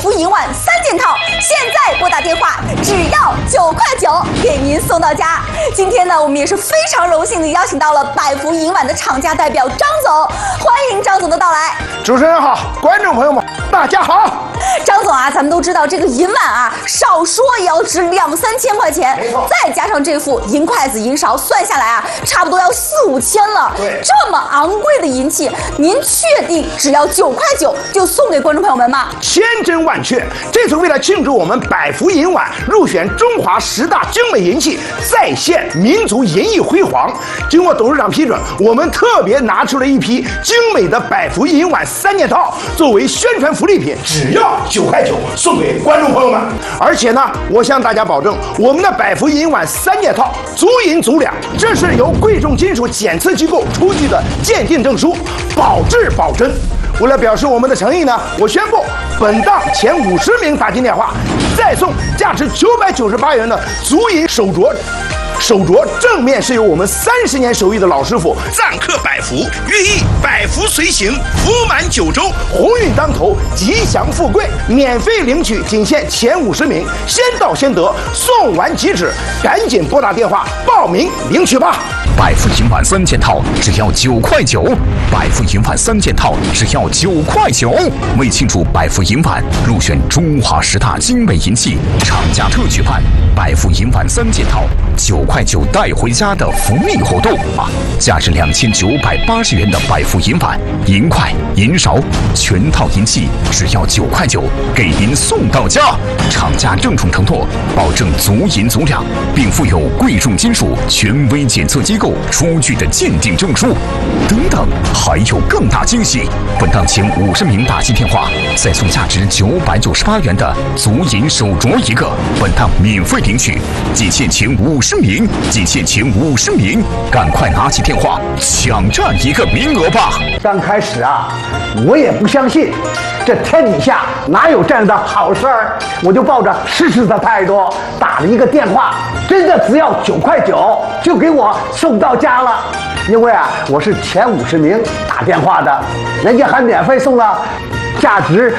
福银碗3件套，现在拨打电话只要9块9，给您送到家。今天呢，我们也是非常荣幸的邀请到了百福银碗的厂家代表张总，欢迎张总的到来。 主持人好，观众朋友们大家好。 张总啊，咱们都知道这个银碗啊，少说也要值2、3千块钱，再加上这副银筷子、银勺，算下来啊，差不多要4、5千了。 对， 这么昂贵的银器，您确定只要9块9就送给观众朋友们吗？ 千真万确，这次为了庆祝我们百福银碗入选中华10大精美银器，再现民族银艺辉煌，经过董事长批准，我们特别拿出了一批精美的百福银碗3件套，作为宣传福利品，只要9块9送给观众朋友们。而且呢，我向大家保证，我们的百福银碗3件套足银足两，这是由贵重金属检测机构出具的鉴定证书，保质保真。为了表示我们的诚意呢，我宣布本档前50名打进电话，再送价值998元的足银手镯。手镯正面是由我们30年手艺的老师傅赞刻百福，寓意百福随行，福满9州， 鸿运当头，吉祥富贵。免费领取，仅限前50名，先到先得，送完即止，赶紧拨打电话报名领取吧。 百福银碗3件套只要9块9，百福银碗3件套只要9块9。为庆祝百福银碗入选中华10大精美银器，厂家特举办百福银碗3件套9块9带回家的福利活动啊！价值2980元的百福银碗、银筷、银勺，全套银器只要9块9，给您送到家。厂家郑重承诺，保证足银足两，并附有贵重金属权威检测机构出具的鉴定证书。等等，还有更大惊喜！本档前50名打进电话，再送价值998元的足银手镯一个，本档免费领取，仅限前50名，仅限前50名，赶快拿起电话抢占一个名额吧！ 刚开始啊，我也不相信，这天底下哪有这样的好事儿，我就抱着试试的态度打了一个电话，真的只要9块9就给我送到家了。因为啊，我是前50名打电话的，人家还免费送了价值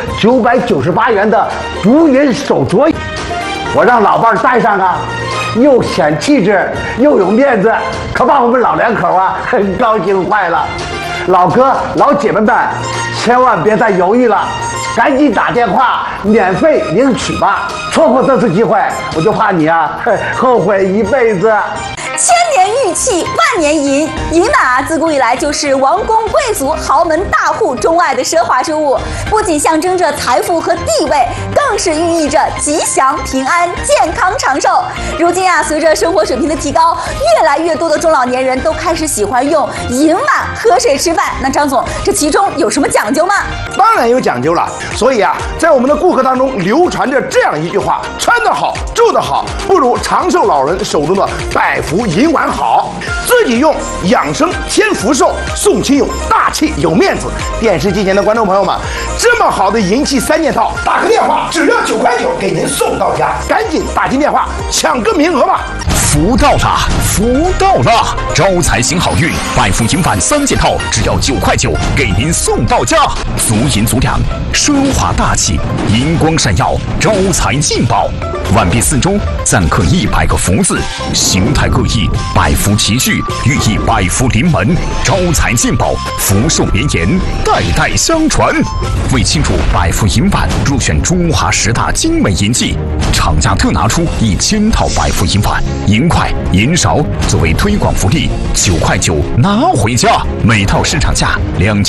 998元的足银手镯，我让老伴儿戴上啊，又显气质又有面子，可把我们老两口啊很高兴坏了。老哥老姐们们，千万别再犹豫了，赶紧打电话免费领取吧！错过这次机会，我就怕你啊后悔一辈子。 千年玉器，万年银。银碗啊，自古以来就是王公贵族、豪门大户钟爱的奢华之物，不仅象征着财富和地位，更是寓意着吉祥、平安、健康、长寿。如今啊，随着生活水平的提高，越来越多的中老年人都开始喜欢用银碗喝水吃饭。那张总，这其中有什么讲究吗？ 当然有讲究了。所以啊，在我们的顾客当中流传着这样一句话：穿得好，住得好，不如长寿老人手中的百福银碗好。自己用养生添福寿，送亲友大气有面子。电视机前的观众朋友们，这么好的银器3件套，打个电话只要9块9，给您送到家，赶紧打进电话抢个名额吧。 福到了，福到了！招财行好运，百福银碗3件套只要9块9，给您送到家。足银足两，奢华大气，银光闪耀，招财进宝。碗壁4周錾刻100个福字，形态各异，百福齐聚，寓意百福临门，招财进宝，福寿绵延，代代相传。为庆祝百福银碗入选中华10大精美银器，厂家特拿出1000套百福银碗、银筷、银勺作为推广福利，9块9拿回家，每套市场价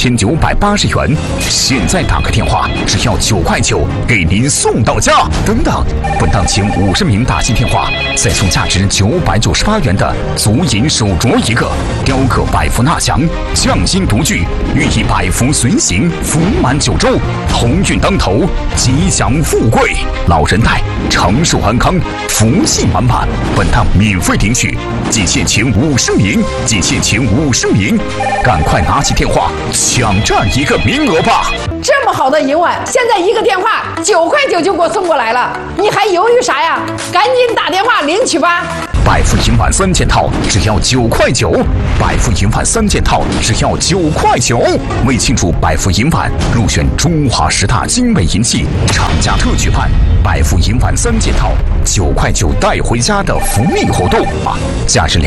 2980元，现在打个电话只要9块9，给您送到家。等等，本档前50名打进电话，再送价值998元的足银手镯一个，雕刻百福纳祥，匠心独具，寓意百福随行，福满9州，鸿运当头，吉祥富贵，老人戴长寿安康，福气满满。本档免费领取，仅限前50名，仅限前50名，赶快拿起电话抢占一个名额吧！ 这么好的银碗，现在一个电话9块9就给我送过来了，你还犹豫啥呀？赶紧打电话领取吧！ 百福银碗3件套只要9块9，百福银碗3件套只要9块9。为庆祝百福银碗入选中华10大精美银器，厂家特举办百福银碗3件套9块9带回家的福利活动价值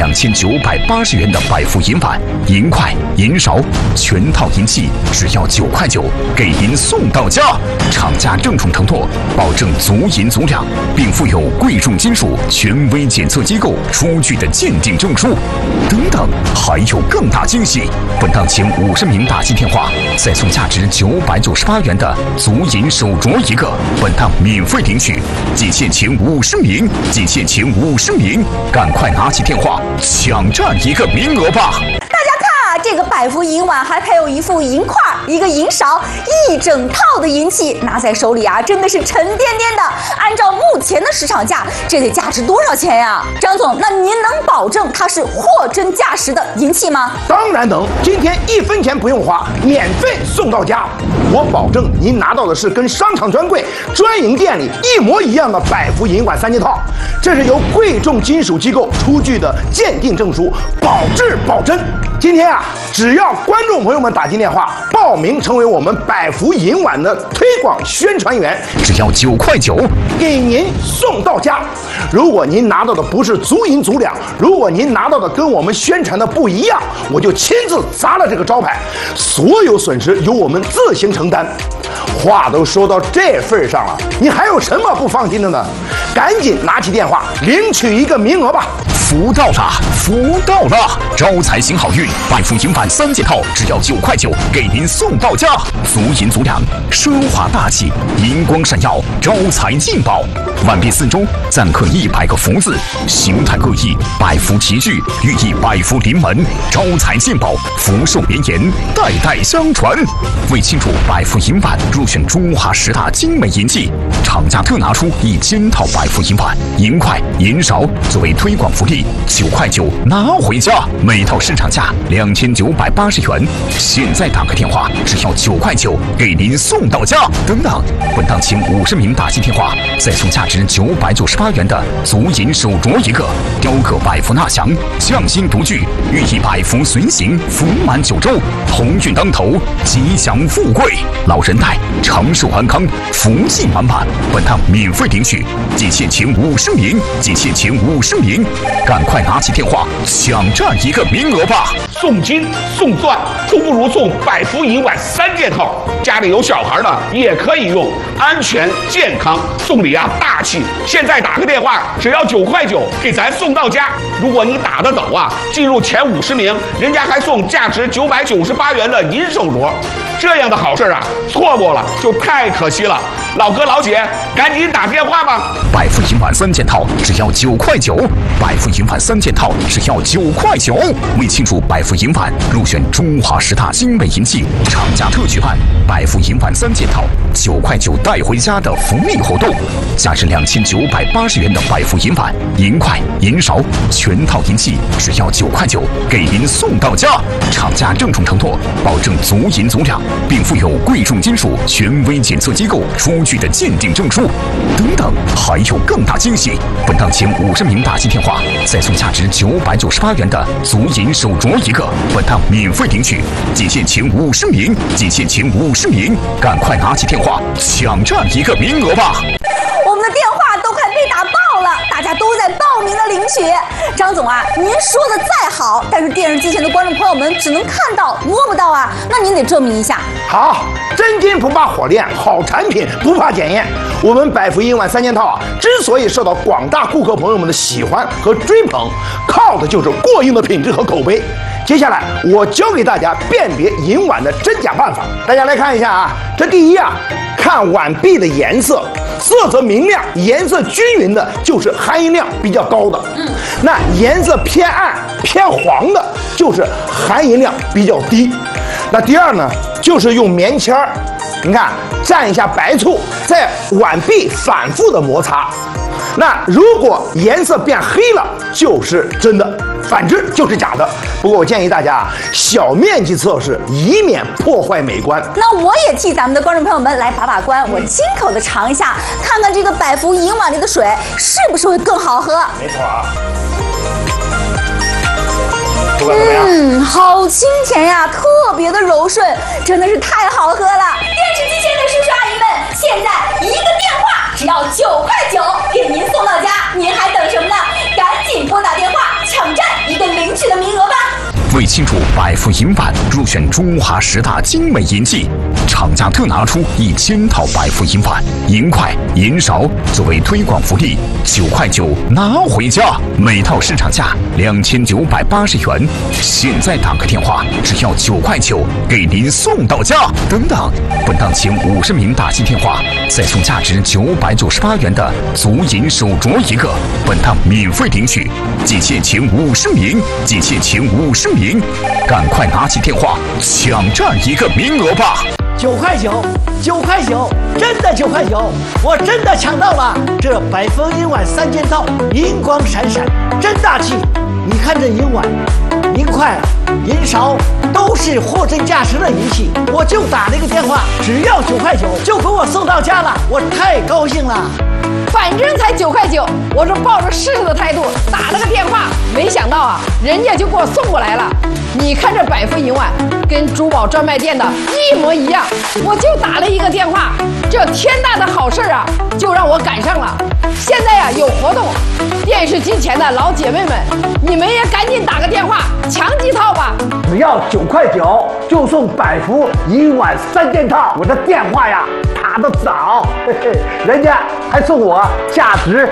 2980元的百福银碗、银筷、银勺全套银器只要9块9，给您送到家。厂家郑重承诺，保证足银足两，并附有贵重金属权威检测机构出具的鉴定证书。等等，还有更大惊喜！本档前50名打进电话，再送价值998元的足银手镯1个。本档免费领取，仅限前50名，仅限前50名，赶快拿起电话抢占1个名额吧！ 大家看啊，这个百福银碗还配有一副银筷、一个银勺，一整套的银器，拿在手里啊，真的是沉甸甸的。按照目前的市场价，这得价值多少钱呀？张总，那您能保证它是货真价实的银器吗？ 当然能，今天1分钱不用花，免费送到家。我保证您拿到的是跟商场专柜、专营店里一模一样的百福银碗3件套，这是由贵重金属机构出具的鉴定证书，保质保真。今天啊，只要观众朋友们打进电话报名成为我们百福银碗的推广宣传员， 只要9块9， 给您送到家。如果您拿到的不是足银足两，如果您拿到的跟我们宣传的不一样，我就亲自砸了这个招牌，所有损失由我们自行承担。话都说到这份上了，你还有什么不放心的呢？赶紧拿起电话领取1个名额吧！ 福到了，福到了！招财行好运，百福银碗3件套只要9块9，给您送到家。足银足两，奢华大气，银光闪耀，招财进宝。碗壁四周錾刻100个福字，形态各异，百福齐聚，寓意百福临门，招财进宝，福寿绵延，代代相传。为庆祝百福银碗入选中华10大精美银器，厂家特拿出1000套百福银碗、银筷、银勺作为推广福利，9块9拿回家，每套市场价2980元。现在打个电话，只要9块9，给您送到家。等等，本档前50名打进电话，再送价值998元的足银手镯1个，雕刻百福纳祥，匠心独具，寓意百福随行，福满9州，鸿运当头，吉祥富贵，老人戴长寿安康，福气满满。本档免费领取，仅限前50名，仅限前50名，赶快拿起电话抢占1个名额吧！ 送金送钻都不如送百福银碗3件套，家里有小孩的也可以用，安全健康，送礼啊大气。现在打个电话，只要9块9，给咱送到家。如果你打得走啊，进入前50名，人家还送价值998元的银手镯。这样的好事啊，错过了就太可惜了。老哥老姐，赶紧打电话吧！ 百福银碗3件套只要9块9，百福银碗3件套只要9块9。为庆祝百福银碗入选中华10大精美银器，厂家特举办百福银碗3件套9块9带回家的福利活动，价值2980元的百福银碗、银筷、银勺全套银器只要9块9，给您送到家。厂家郑重承诺，保证足银足两，并附有贵重金属权威检测机构出具的鉴定证书。等等，还有更大惊喜！本档前50名打进电话，再送价值998元的足银手镯1个。本档免费领取，仅限前50名，仅限前50名，赶快拿起电话抢占1个名额吧！ 我们的电话都快被打爆了，大家都在报名的领取。张总啊，您说的再好，但是电视机前的观众朋友们只能看到摸不到啊，那您得证明一下。 好，真金不怕火炼，好产品不怕检验。我们百福银碗3件套啊，之所以受到广大顾客朋友们的喜欢和追捧，靠的就是过硬的品质和口碑。接下来我教给大家辨别银碗的真假办法，大家来看一下啊。这第一啊，看碗壁的颜色，色泽明亮、颜色均匀的，就是含银量比较高的。那颜色偏暗、偏黄的，就是含银量比较低。那第二呢，就是用棉签儿，你看蘸一下白醋，在碗壁反复的摩擦。那如果颜色变黑了，就是真的，反之就是假的。不过我建议大家小面积测试，以免破坏美观。 那我也替咱们的观众朋友们来把把关，我亲口的尝一下，看看这个百福银碗里的水是不是会更好喝。 没错啊。 口感怎么样？ 好清甜呀，特别的柔顺，真的是太好喝了。电视机前的叔叔阿姨们，现在一个电话只要9块9，给您送到家，您还等什么呢？赶紧拨打电话，抢占一个领取的名额吧。 为庆祝百福银碗入选中华10大精美银器，厂家特拿出1000套百福银碗、银筷、银勺作为推广福利，9块9拿回家，每套市场价2980元。现在打个电话，只要9块9，给您送到家。等等，本档前50名打进电话，再送价值998元的足银手镯一个，本档免费领取。仅限前50名，仅限前50名。赶快拿起电话抢占一个名额吧 ！9块9，9块9，真的9块9，我真的抢到了！这百福银碗3件套，银光闪闪，真大气！你看这银碗、银筷、银勺，都是货真价实的银器。我就打了一个电话，只要9块9，就给我送到家了，我太高兴了。 反正才9块9，我是抱着试试的态度打了个电话，没想到啊，人家就给我送过来了。你看这百福银碗跟珠宝专卖店的一模一样，我就打了一个电话，这天大的好事啊，就让我赶上了。现在呀有活动，电视机前的老姐妹们，你们也赶紧打个电话抢几套吧。 只要9块9就送百福银碗3件套，我的电话呀打得早，嘿嘿，人家还送我价值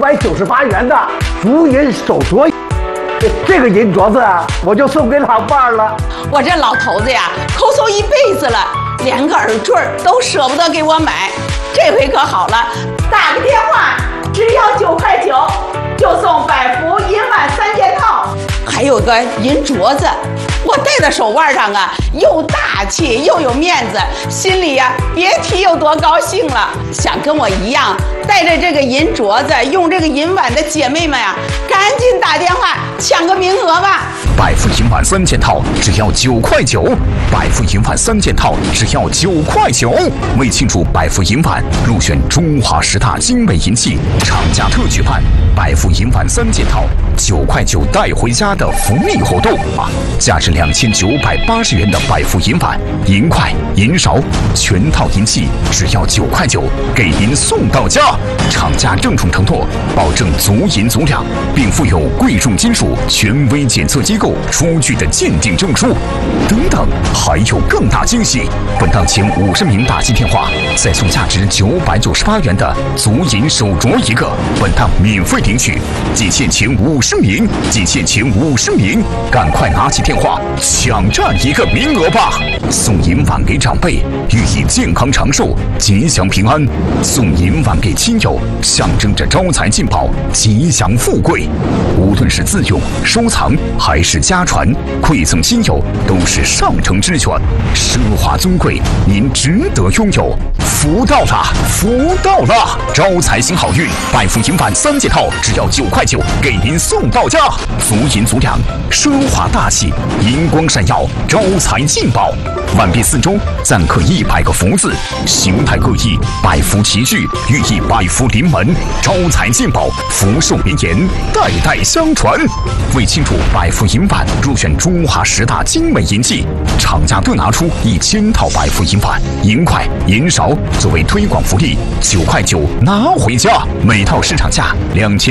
998元的足银手镯。这个银镯子啊，我就送给老伴儿了。 我这老头子呀，抠搜一辈子了，连个耳坠都舍不得给我买。这回可好了，打个电话，只要9块9，就送百福银碗3件套，还有个银镯子。我戴在手腕上啊，又大气又有面子，心里呀别提有多高兴了。想跟我一样带着这个银镯子，用这个银碗的姐妹们呀，赶紧打电话抢个名额吧。 百福银碗3件套只要9块9，百福银碗3件套只要9块9。为庆祝百福银碗入选中华10大精美银器，厂家特举办百福银碗3件套9块9带回家的福利活动啊！价值2980元的百福银碗、银筷、银勺全套银器只要9块9，给您送到家。厂家郑重承诺，保证足银足量，并附有贵重金属权威检测机构出具的鉴定证书。等等，还有更大惊喜！本档前50名打进电话，再送价值998元的足银手镯一个，本档免费领取。仅限前50名，仅限前50名，赶快拿起电话抢占一个名额吧！送银碗给长辈，寓意健康长寿、吉祥平安；送银碗给亲友，象征着招财进宝、吉祥富贵。无论是自用、收藏还是家传，馈赠亲友都是上乘之选，奢华尊贵，您值得拥有。福到了，福到了！招财行好运，百福银碗3件套只要9块9，给您送到家。足银足量，奢华大气，银光闪耀，招财进宝。碗壁4周錾刻100个福字，形态各异，百福齐聚，寓意百福临门，招财进宝，福寿绵延，代代相传。为庆祝百福银碗入选中华10大精美银器，厂家特拿出1000套百福银碗、银筷、银勺作为推广福利，9块9拿回家，每套市场价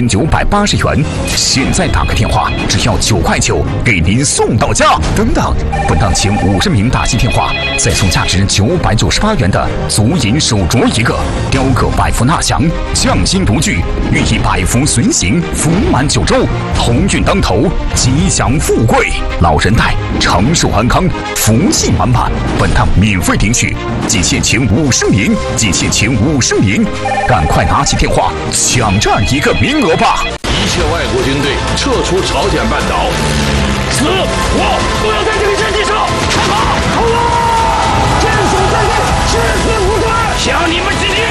2980元。现在打个电话，只要9块9，给您送到家。等等，本档前50名打进电话，再送价值998元的足银手镯一个，雕刻百福纳祥，匠心独具，寓意百福随行，福满9州，鸿运当头，吉祥富贵，老人戴长寿安康，福气满满。本档免费领取，仅限前50名，仅限前50名，赶快拿起电话抢占一个名额吧！ 一切外国军队撤出朝鲜半岛，死活不要在这里战地上开炮！冲啊！坚守在地，誓死无悔，向你们致敬！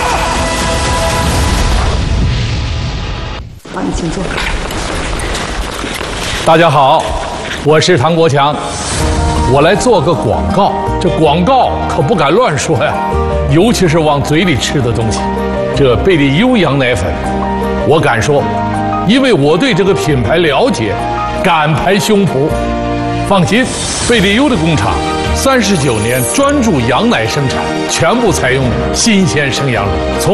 好，你请坐。 大家好，我是唐国强，我来做个广告。这广告可不敢乱说呀，尤其是往嘴里吃的东西。这贝利优羊奶粉，我敢说，因为我对这个品牌了解， 敢拍胸脯。放心，贝利优的工厂39年专注羊奶生产，全部采用新鲜生羊乳。从